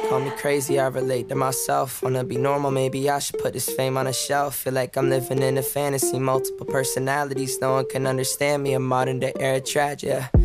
call me crazy, I relate to myself. Wanna be normal, maybe I should put this fame on a shelf. Feel like I'm living in a fantasy, multiple personalities, no one can understand me. A modern day era tragedy.